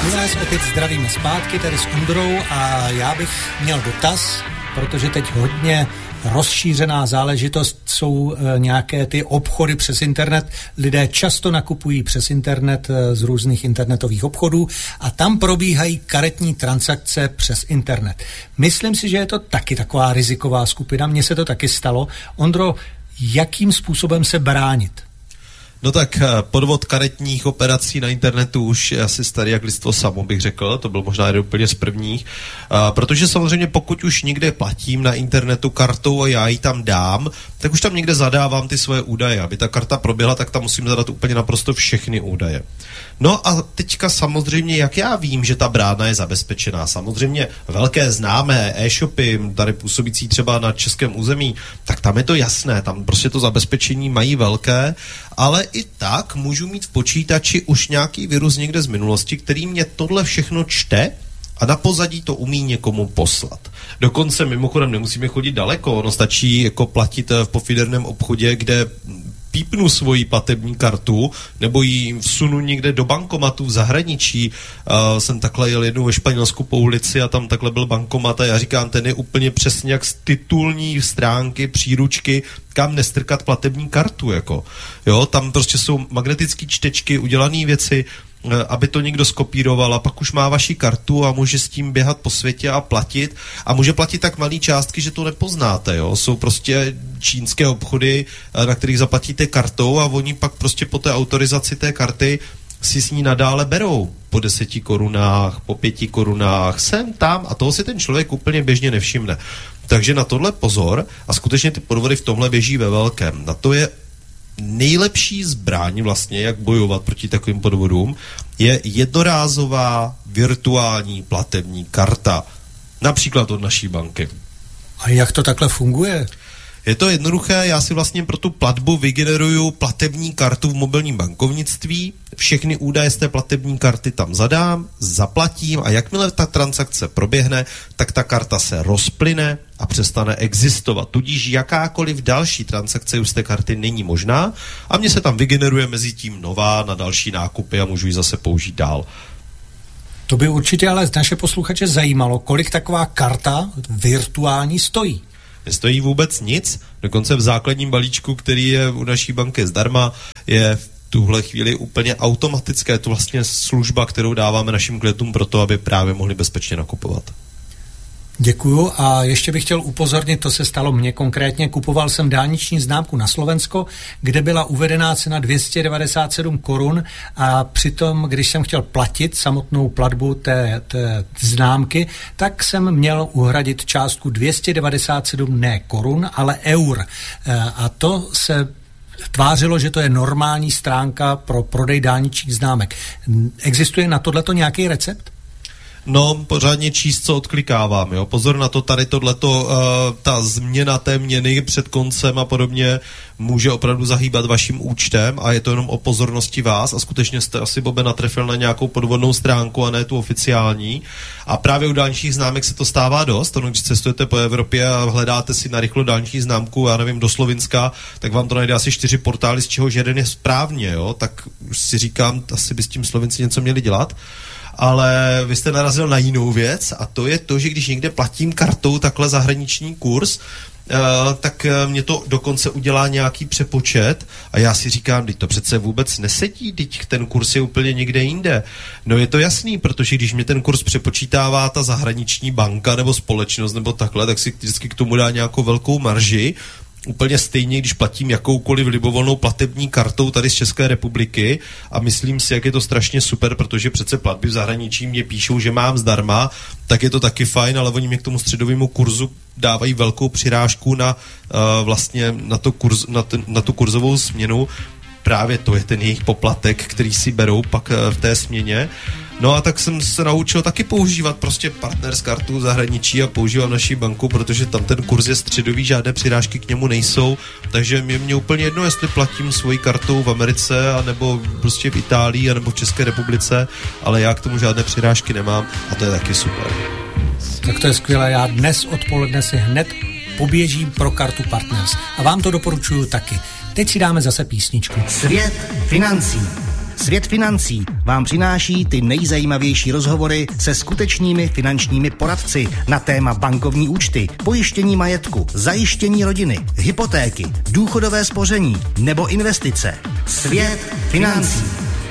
My vás opět zdravíme zpátky tady s Ondrou a já bych měl dotaz, protože teď hodně rozšířená záležitost jsou nějaké ty obchody přes internet. Lidé často nakupují přes internet z různých internetových obchodů a tam probíhají karetní transakce přes internet. Myslím si, že je to taky taková riziková skupina. Mně se to taky stalo. Ondro, jakým způsobem se bránit? No tak podvod karetních operací na internetu už je asi starý jak lidstvo samo, bych řekl, to byl možná jeden úplně z prvních, protože samozřejmě pokud už někde platím na internetu kartou a já ji tam dám, tak už tam někde zadávám ty svoje údaje. Aby ta karta proběhla, tak tam musím zadat úplně naprosto všechny údaje. No a teďka samozřejmě, jak já vím, že ta brána je zabezpečená, samozřejmě velké známé e-shopy, tady působící třeba na českém území, tak tam je to jasné, tam prostě to zabezpečení mají velké, ale i tak můžu mít v počítači už nějaký virus někde z minulosti, který mě tohle všechno čte a na pozadí to umí někomu poslat. Dokonce mimochodem nemusíme chodit daleko, ono stačí jako platit v pofiderném obchodě, kde pípnu svoji platební kartu nebo ji vsunu někde do bankomatu v zahraničí. Jsem takhle jel jednou ve Španělsku po ulici a tam takhle byl bankomat a já říkám, ten je úplně přesně jak z titulní stránky, příručky, kam nestrkat platební kartu, jako. Jo, tam prostě jsou magnetické čtečky, udělané věci, aby to někdo skopíroval a pak už má vaši kartu a může s tím běhat po světě a platit a může platit tak malý částky, že to nepoznáte, jo. Jsou prostě čínské obchody, na kterých zaplatíte kartou a oni pak prostě po té autorizaci té karty si s ní nadále berou po 10 korunách, po 5 korunách, sem, tam a toho si ten člověk úplně běžně nevšimne. Takže na tohle pozor a skutečně ty podvody v tomhle běží ve velkém. Na to je nejlepší zbraň vlastně, jak bojovat proti takovým podvodům, je jednorázová virtuální platební karta. Například od naší banky. A jak to takhle funguje? Je to jednoduché, já si vlastně pro tu platbu vygeneruju platební kartu v mobilním bankovnictví, všechny údaje z té platební karty tam zadám, zaplatím a jakmile ta transakce proběhne, tak ta karta se rozplyne a přestane existovat. Tudíž jakákoliv další transakce už z té karty není možná a mně se tam vygeneruje mezi tím nová na další nákupy a můžu ji zase použít dál. To by určitě ale naše posluchače zajímalo, kolik taková karta virtuální stojí. Nestojí vůbec nic, dokonce v základním balíčku, který je u naší banky zdarma, je v tuhle chvíli úplně automatické. Je to vlastně služba, kterou dáváme našim klientům pro to, aby právě mohli bezpečně nakupovat. Děkuju a ještě bych chtěl upozornit, to se stalo mně konkrétně, kupoval jsem dálniční známku na Slovensko, kde byla uvedená cena 297 korun a přitom, když jsem chtěl platit samotnou platbu té známky, tak jsem měl uhradit částku 297 ne korun, ale eur. A to se tvářilo, že to je normální stránka pro prodej dálničních známek. Existuje na tohleto nějaký recept? No, pořádně číst, co odklikávám, jo. Pozor na to, tady tohleto, ta změna té měny před koncem a podobně může opravdu zahýbat vaším účtem a je to jenom o pozornosti vás a skutečně jste asi, Bobe, natrefil na nějakou podvodnou stránku a ne tu oficiální. A právě u dálničních známek se to stává dost, ono, když cestujete po Evropě a hledáte si narychlo dálniční známku, já nevím, do Slovinska, tak vám to najde asi 4 portály, z čehož jeden je správně, jo. Tak už si říkám, asi by s tím Slovinci něco měli dělat. Ale vy jste narazil na jinou věc a to je to, že když někde platím kartou takhle zahraniční kurz, tak mě to dokonce udělá nějaký přepočet a já si říkám, teď to přece vůbec nesedí, teď ten kurz je úplně někde jinde. No je to jasný, protože když mě ten kurz přepočítává ta zahraniční banka nebo společnost nebo takhle, tak si vždycky k tomu dá nějakou velkou marži. Úplně stejně, když platím jakoukoliv libovolnou platební kartou tady z České republiky a myslím si, jak je to strašně super, protože přece platby v zahraničí mě píšou, že mám zdarma, tak je to taky fajn, ale oni mě k tomu středovému kurzu dávají velkou přirážku na vlastně na tu kurzovou směnu. Právě to je ten jejich poplatek, který si berou pak v té směně. No a tak jsem se naučil taky používat prostě partner z kartu v zahraničí a používám naší banku, protože tam ten kurz je středový, žádné přirážky k němu nejsou, takže mě úplně jedno, jestli platím svojí kartou v Americe, anebo prostě v Itálii, anebo v České republice, ale já k tomu žádné přirážky nemám a to je taky super. Tak to je skvělé, já dnes odpoledne si hned poběžím pro kartu Partners a vám to doporučuju taky. Teď si dáme zase písničku. Svět financí Svět financí vám přináší ty nejzajímavější rozhovory se skutečnými finančními poradci na téma bankovní účty, pojištění majetku, zajištění rodiny, hypotéky, důchodové spoření nebo investice. Svět financí.